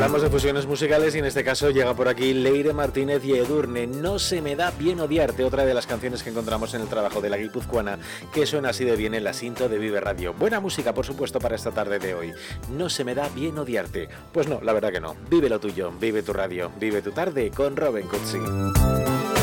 Hablamos de fusiones musicales y en este caso llega por aquí Leire Martínez y Edurne. No se me da bien odiarte, otra de las canciones que encontramos en el trabajo de la guipuzcoana que suena así de bien en la cinta de Vive Radio. Buena música, por supuesto, para esta tarde de hoy. No se me da bien odiarte. Pues no, la verdad que no. Vive lo tuyo, vive tu radio, vive tu tarde con Robin Cutsi.